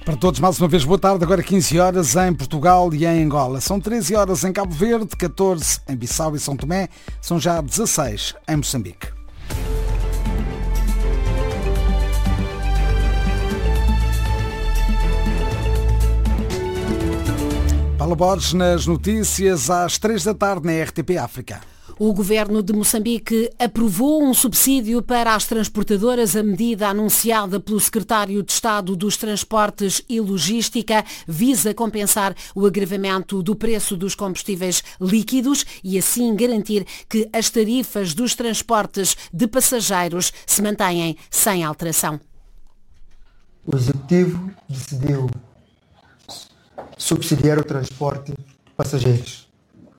Para todos, mais uma vez, boa tarde. Agora 15 horas em Portugal e em Angola. São 13 horas em Cabo Verde, 14 em Bissau e São Tomé. São já 16 em Moçambique. Paulo Borges nas notícias às 3 da tarde na RTP África. O governo de Moçambique aprovou um subsídio para as transportadoras. A medida anunciada pelo secretário de Estado dos Transportes e Logística visa compensar o agravamento do preço dos combustíveis líquidos e assim garantir que as tarifas dos transportes de passageiros se mantêm sem alteração. O Executivo decidiu subsidiar o transporte de passageiros.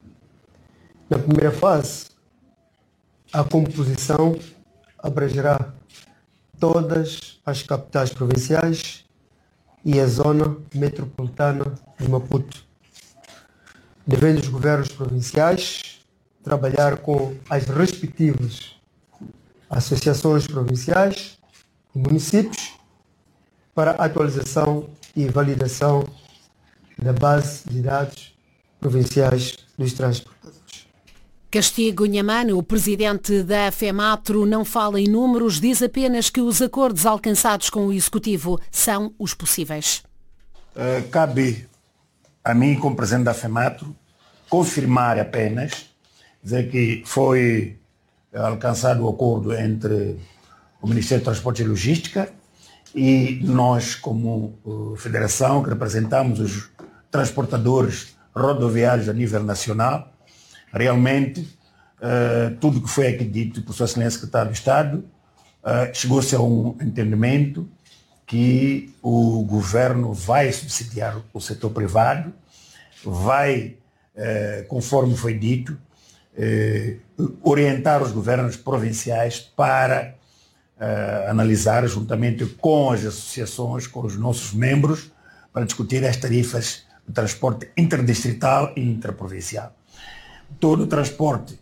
Na primeira fase, a composição abrangerá todas as capitais provinciais e a zona metropolitana de Maputo, devendo os governos provinciais trabalhar com as respectivas associações provinciais e municípios para a atualização e validação da base de dados provinciais dos transportadores. Castigo Nhamane, o presidente da FEMATRO, não fala em números, diz apenas que os acordos alcançados com o Executivo são os possíveis. Cabe a mim, como presidente da FEMATRO, confirmar apenas, dizer que foi alcançado o acordo entre o Ministério do Transporte e Logística e nós, como federação, que representamos os transportadores rodoviários a nível nacional. Realmente, tudo que foi aqui dito por Sua Excelência Secretário de Estado, chegou-se a um entendimento que o governo vai subsidiar o setor privado, vai, conforme foi dito, orientar os governos provinciais para analisar, juntamente com as associações, com os nossos membros, para discutir as tarifas de transporte interdistrital e interprovincial. Todo o transporte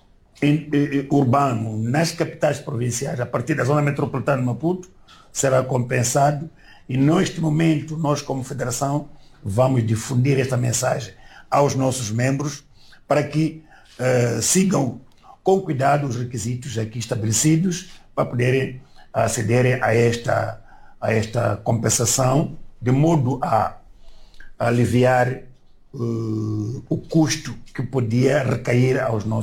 urbano nas capitais provinciais, a partir da zona metropolitana de Maputo, será compensado e neste momento nós como federação vamos difundir esta mensagem aos nossos membros para que sigam com cuidado os requisitos aqui estabelecidos para poderem acederem a esta compensação, de modo a aliviar o custo que podia recair aos nossos